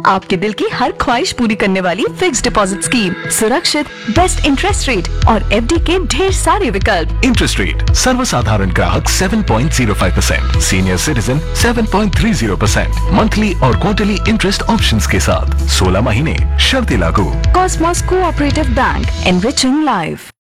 आपके दिल की हर ख्वाहिश पूरी करने वाली फिक्स्ड डिपॉजिट स्कीम, सुरक्षित, बेस्ट इंटरेस्ट रेट और एफडी के ढेर सारे विकल्प। इंटरेस्ट रेट सर्वसाधारण ग्राहक 7.05%, सीनियर सिटीजन 7.30%, मंथली और क्वार्टरली इंटरेस्ट ऑप्शंस के साथ 16 महीने, शर्तें लागू। Cosmos cooperative bank, enriching life.